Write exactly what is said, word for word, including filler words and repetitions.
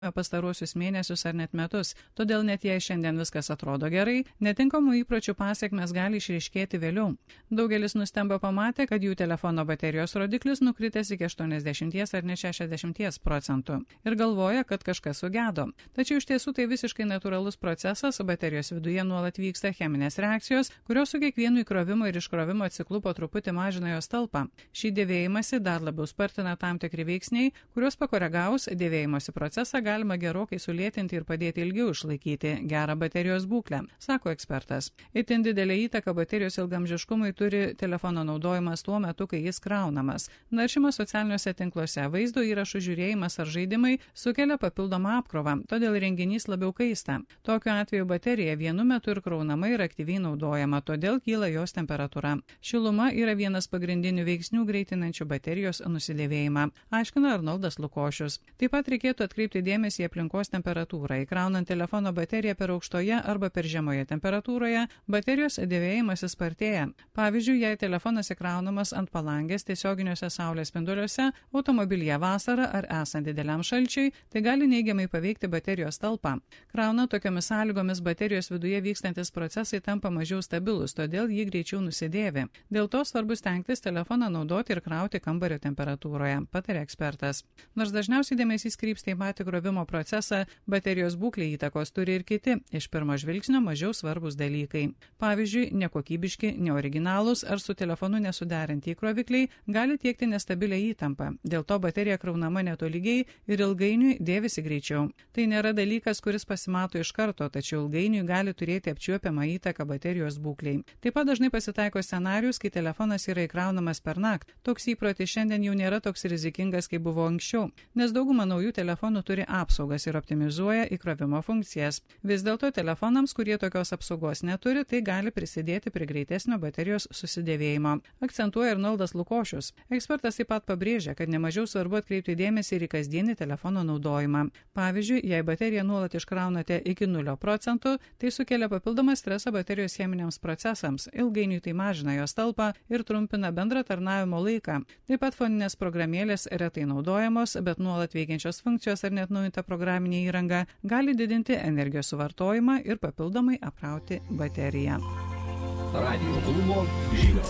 pastaruosius mėnesius ar net metus, todėl net jei šiandien viskas atrodo gerai, netinkamų įpročių pasiekmes gali išryškėti vėliau. Daugelis nustemba pamatę, kad jų telefono baterijos rodiklis nukritęs iki aštuoniasdešimt ar net šešiasdešimt procentų ir galvoja, kad kažkas sugedo. Tačiau iš tiesų tai visiškai natūralus procesas, baterijos viduje nuolat vyksta cheminės reakcijos, kurios su kiekvienu įkrovimo ir iškrovimo ciklu po truputį mažina jos talpą. Šį dėvėjimąsi dar labiau spartina tam tikri veiksniai, kuriuos pakoregavus dėvėjimosi procesą galima gerokai sulėtinti ir padėti ilgiau išlaikyti gerą baterijos būklę, sako ekspertas. Itin didelę įtaką baterijos ilgamžiškumui turi telefono naudojimas tuo metu, kai jis kraunamas. Naršymas socialiniuose tinkluose, vaizdo įrašų žiūrėjimas ar žaidimai sukelia papildomą apkrovą, todėl renginys labiau kaista. Tokiu atveju baterija vienu metu ir kraunama ir aktyviai naudojama, todėl kyla jos temperatūra. Šiluma yra vienas pagrindinių veiksnių greitinančių baterijos nusidėvėjimą, aiškina Arnoldas Lukošius. Taip pat reikėtų atkreipti dėmesį į aplinkos temperatūrą. Įkraunant telefono bateriją per aukštoje arba per žemoje temperatūroje, baterijos dėvėjimas spartėja. Pavyzdžiui, jei telefonas įkraunamas ant palangės tiesioginiuose saulės spinduliuose, automobilyje vasarą ar esant dideliam šalčiui, tai gali neigiamai paveikti baterijos talpą. Krauna tokiomis sąlygomis baterijos viduje vykstantis procesai tampa mažiau stabilus, todėl jį greičiau nusidėvi. Dėl to svarbu stengtis telefoną naudoti ir krauti kambario temperatūroje, patarė ekspertas. Nors dažniausiai dėmesys krypsta į patį krovimo procesą, baterijos būklė įtakos turi ir kiti, iš pirmo žvilgsnio mažiau svarbus dalykai. Pavyzdžiui, nekokybiški, neoriginalūs ar su telefonu nesuderinti įkrovikliai gali tiekti nestabilę įtampą. Dėl to baterija kraunama netolygiai ir ilgainiui dėvisi greičiau. Tai nėra dalykas, kuris pasimato iš karto, tačiau ilgainiui gali turėti apčiuopiamą įtaką baterijos būklei. Taip pat dažnai pasitaiko scenarius, kai telefonas yra įkraunamas per naktį. Toks įprotis šiandien jau nėra toks rizikingas, kaip buvo anksčiau, nes dauguma naujų telefonų turi apsaugas ir optimizuoja įkrovimo funkcijas. Vis dėlto telefonams, kurie tokios apsaugos neturi, tai gali prisidėti prie greitesnio baterijos susidėvėjimo, akcentuoja Arnoldas Lukošius. Ekspertas taip pat pabrėžia, kad nemažiau svarbu atkreipti dėmesį ir į kasdienį telefono naudojimą. Pavyzdžiui, jei bateriją nuolat iškraunate iki nulio procentų, tai sukelia papildomą stresą baterijos cheminiams procesams, ilgainiui tai mažina jos talpą ir trumpina bendrą tarnavimo laiką. Taip pat foninės programėlės retai naudojamos, bet nuolat veikiančios funkcijos ar net naujinta programinė įranga gali didinti energijos suvartojimą ir papildomai apkrauti bateriją. Radio klubo žinios.